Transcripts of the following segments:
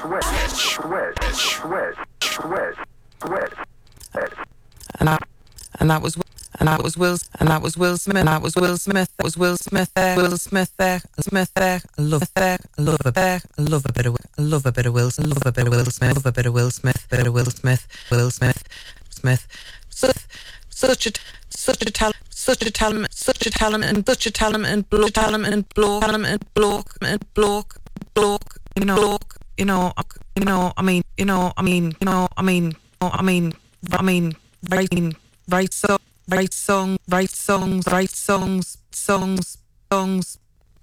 And that was Will Smith. That was Will Smith. That was Will Smith. That was Will Smith there. Will Smith there. Smith there. Love there. Love a bit of Will Smith. Love a bit of Will Smith. Love a bit of Will Smith. Bit of Will Smith. Will Smith. Smith. Such a talent and bloke. Write songs.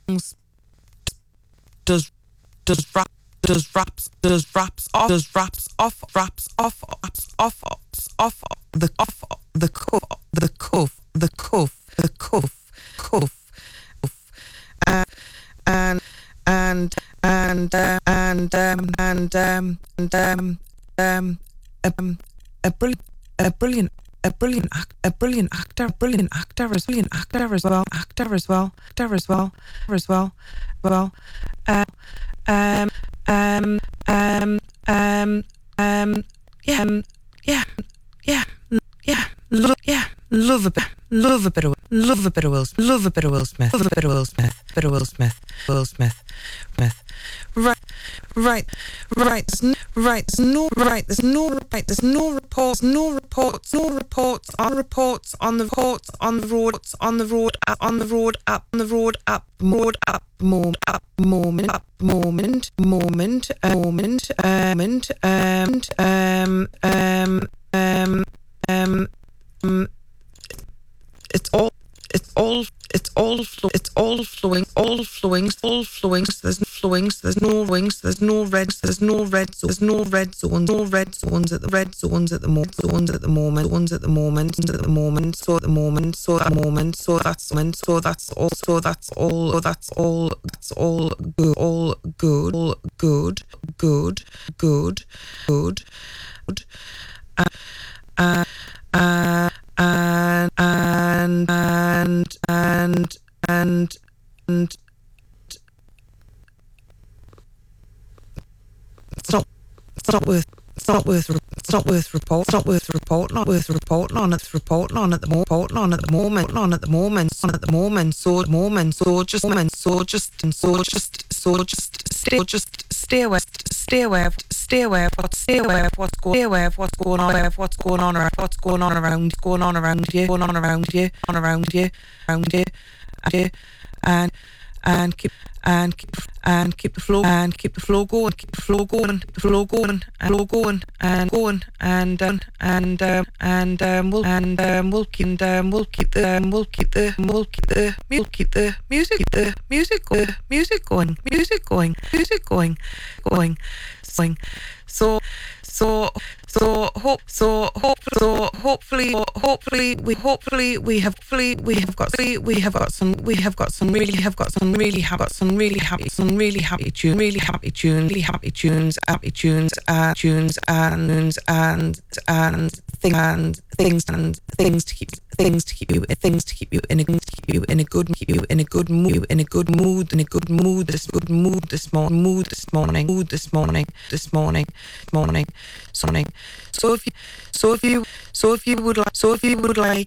Does raps off the cuff a brilliant actor as well. Love a bit of Will Smith. Right. There's no reports on the road at moment. It's all flowing. There's no rings. There's no red zones at the moment. So that's all good. And it's not worth reporting on at the moment. So just stay aware of what's going on around you, and keep the flow going, we'll keep the music going. Hopefully we have got some really happy tunes and things to keep you in a good mood this morning. So if you would like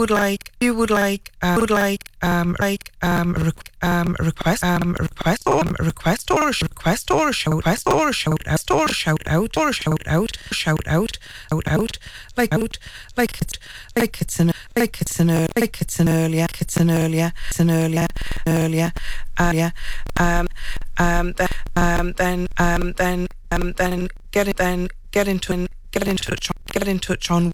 request or a shout out like it's an earlier then get in touch on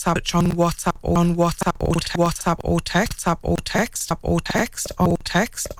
WhatsApp or text